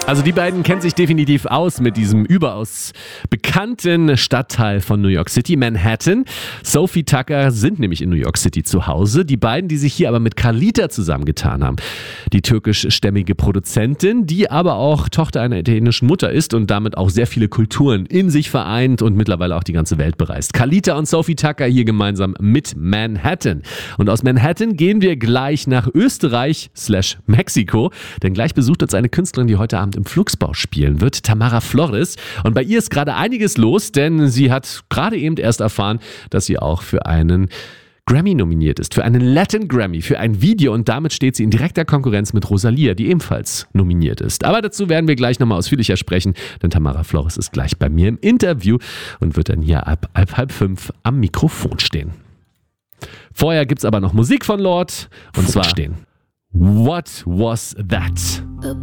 Also die beiden kennen sich definitiv aus mit diesem überaus bekannten Stadtteil von New York City, Manhattan. Sophie Tucker sind nämlich in New York City zu Hause. Die beiden, die sich hier aber mit Carlita zusammengetan haben. Die türkischstämmige Produzentin, die aber auch Tochter einer italienischen Mutter ist und damit auch sehr viele Kulturen in sich vereint und mittlerweile auch die ganze Welt bereist. Carlita und Sophie Tucker hier gemeinsam mit Manhattan. Und aus Manhattan gehen wir gleich nach Österreich/Mexiko, denn gleich besucht uns eine Künstlerin, die heute Abend im Flugsbau spielen wird, Tamara Flores. Und bei ihr ist gerade einiges los, denn sie hat gerade eben erst erfahren, dass sie auch für einen Grammy nominiert ist, für einen Latin Grammy, für ein Video, und damit steht sie in direkter Konkurrenz mit Rosalia, die ebenfalls nominiert ist. Aber dazu werden wir gleich nochmal ausführlicher sprechen, denn Tamara Flores ist gleich bei mir im Interview und wird dann hier ab 4:30 am Mikrofon stehen. Vorher gibt's aber noch Musik von Lord und zwar stehen. What Was That?